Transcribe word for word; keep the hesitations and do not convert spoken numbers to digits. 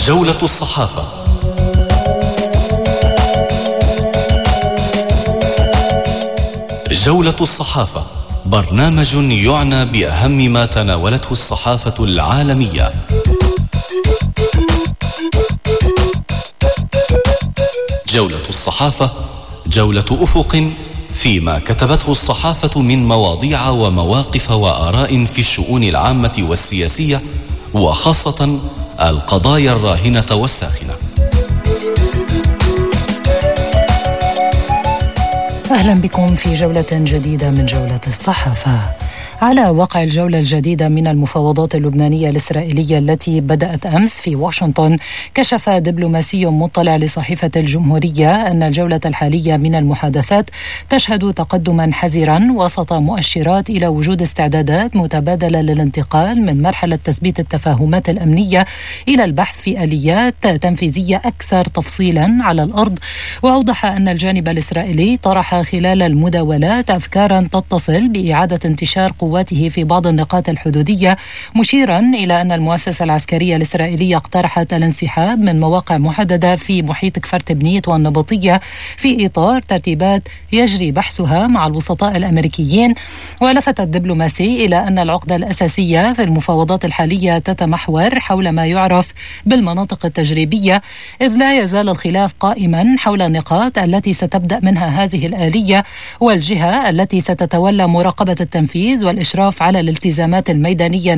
جولة الصحافة. جولة الصحافة برنامج يعنى بأهم ما تناولته الصحافة العالمية. جولة الصحافة جولة أفق فيما كتبته الصحافة من مواضيع ومواقف وآراء في الشؤون العامة والسياسية، وخاصة القضايا الراهنة والساخنة. أهلا بكم في جولة جديدة من جولة الصحافة. على وقع الجولة الجديدة من المفاوضات اللبنانية الإسرائيلية التي بدأت أمس في واشنطن، كشف دبلوماسي مطلع لصحيفة الجمهورية أن الجولة الحالية من المحادثات تشهد تقدما حذرا وسط مؤشرات إلى وجود استعدادات متبادلة للانتقال من مرحلة تثبيت التفاهمات الأمنية إلى البحث في آليات تنفيذية أكثر تفصيلا على الأرض. وأوضح أن الجانب الإسرائيلي طرح خلال المداولات أفكارا تتصل بإعادة انتشار قواته في بعض النقاط الحدودية، مشيرا إلى أن المؤسسة العسكرية الإسرائيلية اقترحت الانسحاب من مواقع محددة في محيط كفر تبنيت والنبطية في إطار ترتيبات يجري بحثها مع الوسطاء الأمريكيين. ولفت الدبلوماسي إلى أن العقدة الأساسية في المفاوضات الحالية تتمحور حول ما يعرف بالمناطق التجريبية، إذ لا يزال الخلاف قائما حول النقاط التي ستبدأ منها هذه الآلية والجهة التي ستتولى مراقبة التنفيذ والإشراف على الالتزامات الميدانية